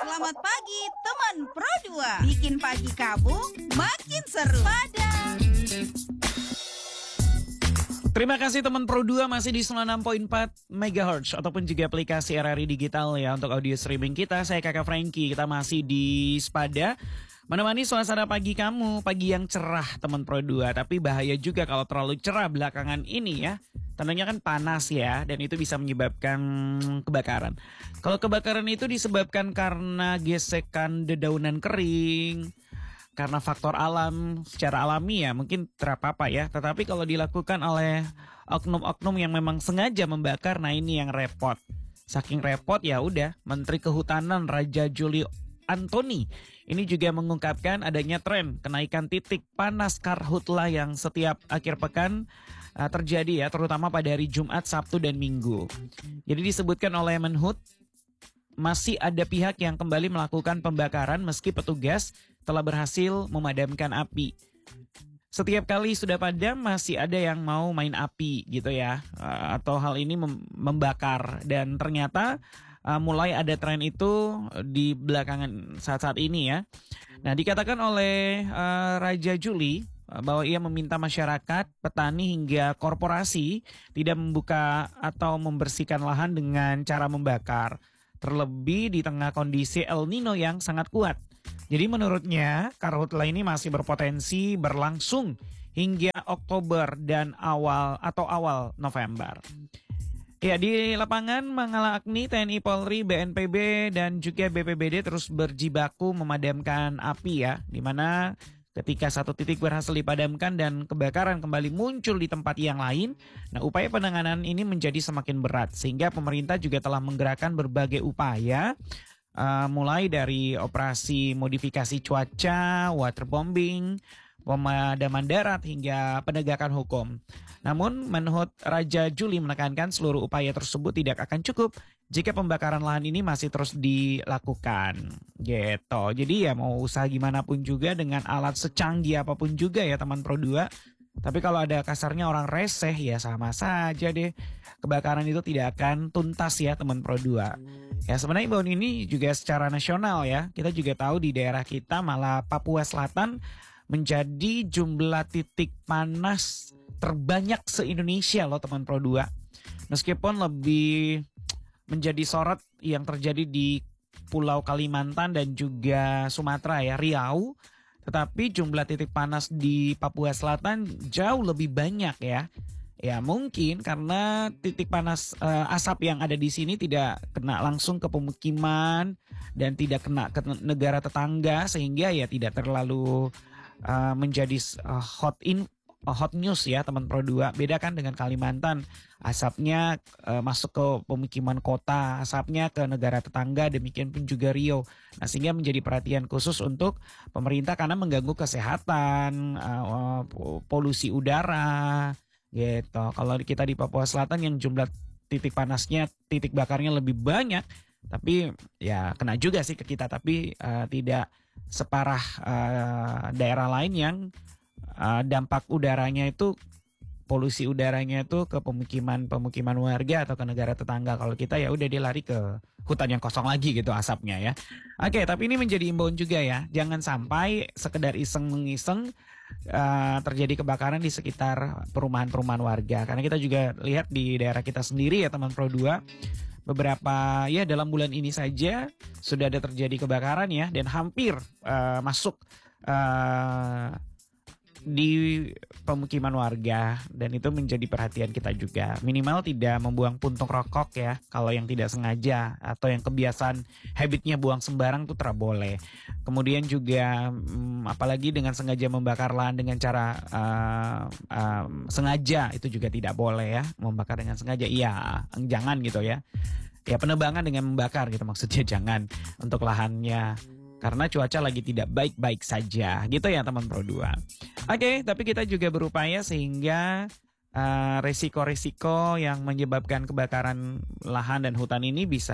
Selamat pagi teman Pro 2. Bikin pagi kamu makin seru. Pada Terima kasih teman Pro 2 masih di 96.4 MHz ataupun juga aplikasi RRI Digital ya untuk audio streaming kita. Saya Kakak Frankie, kita masih di Spada menemani suasana pagi kamu, pagi yang cerah teman Pro 2. Tapi bahaya juga kalau terlalu cerah belakangan ini ya. Tandanya kan panas ya, dan itu bisa menyebabkan kebakaran. Kalau kebakaran itu disebabkan karena gesekan dedaunan kering, karena faktor alam secara alami ya mungkin terapa-apa ya. Tetapi kalau dilakukan oleh oknum-oknum yang memang sengaja membakar, nah ini yang repot. Saking repot ya udah, Menteri Kehutanan Raja Juli Antoni ini juga mengungkapkan adanya tren kenaikan titik panas karhutla yang setiap akhir pekan terjadi ya, terutama pada hari Jumat, Sabtu, dan Minggu. Jadi disebutkan oleh Menhut, masih ada pihak yang kembali melakukan pembakaran meski petugas telah berhasil memadamkan api. Setiap kali sudah padam masih ada yang mau main api gitu ya, atau hal ini membakar. Dan ternyata mulai ada tren itu di belakangan saat-saat ini ya. Nah, dikatakan oleh Raja Juli bahwa ia meminta masyarakat, petani hingga korporasi tidak membuka atau membersihkan lahan dengan cara membakar. Terlebih di tengah kondisi El Nino yang sangat kuat. Jadi menurutnya karhutla ini masih berpotensi berlangsung hingga Oktober dan awal November. Ya, di lapangan Mangala Agni, TNI Polri, BNPB dan juga BPBD terus berjibaku memadamkan api ya, di mana ketika satu titik berhasil dipadamkan dan kebakaran kembali muncul di tempat yang lain, nah upaya penanganan ini menjadi semakin berat sehingga pemerintah juga telah menggerakkan berbagai upaya, mulai dari operasi modifikasi cuaca, waterbombing, pemadaman darat hingga penegakan hukum. Namun Menhut Raja Juli menekankan seluruh upaya tersebut tidak akan cukup jika pembakaran lahan ini masih terus dilakukan. Gitu. Jadi ya mau usaha gimana pun juga dengan alat secanggih apapun juga ya teman Pro 2. Tapi kalau ada kasarnya orang reseh ya sama saja deh. Kebakaran itu tidak akan tuntas ya teman Pro 2. Ya sebenarnya imbauan ini juga secara nasional ya. Kita juga tahu di daerah kita malah Papua Selatan menjadi jumlah titik panas terbanyak se-Indonesia loh teman Pro 2. Meskipun lebih menjadi sorot yang terjadi di Pulau Kalimantan dan juga Sumatera ya, Riau. Tetapi jumlah titik panas di Papua Selatan jauh lebih banyak ya. Ya mungkin karena titik panas asap yang ada di sini tidak kena langsung ke pemukiman dan tidak kena ke negara tetangga sehingga ya tidak terlalu menjadi hot news ya teman Pro 2. Beda kan dengan Kalimantan, asapnya masuk ke pemukiman kota, asapnya ke negara tetangga, demikian pun juga Riau. Nah sehingga menjadi perhatian khusus untuk pemerintah karena mengganggu kesehatan, polusi udara gitu. Kalau kita di Papua Selatan yang jumlah titik panasnya, titik bakarnya lebih banyak, tapi ya kena juga sih ke kita, tapi tidak separah daerah lain yang dampak udaranya itu, polusi udaranya itu ke pemukiman warga atau ke negara tetangga. Kalau kita ya udah dia lari ke hutan yang kosong lagi gitu asapnya ya. Oke, tapi ini menjadi imbauan juga ya. Jangan sampai sekedar iseng-mengiseng terjadi kebakaran di sekitar perumahan-perumahan warga. Karena kita juga lihat di daerah kita sendiri ya teman Pro 2. Beberapa ya dalam bulan ini saja sudah ada terjadi kebakaran ya, dan hampir masuk di pemukiman warga, dan itu menjadi perhatian kita juga. Minimal tidak membuang puntung rokok ya, kalau yang tidak sengaja atau yang kebiasaan habitnya buang sembarang itu tidak boleh. Kemudian juga apalagi dengan sengaja membakar lahan dengan cara sengaja, itu juga tidak boleh ya. Membakar dengan sengaja iya, jangan gitu ya. Ya penebangan dengan membakar gitu maksudnya, jangan untuk lahannya. Karena cuaca lagi tidak baik-baik saja gitu ya teman Pro 2. Oke, tapi kita juga berupaya sehingga resiko-resiko yang menyebabkan kebakaran lahan dan hutan ini bisa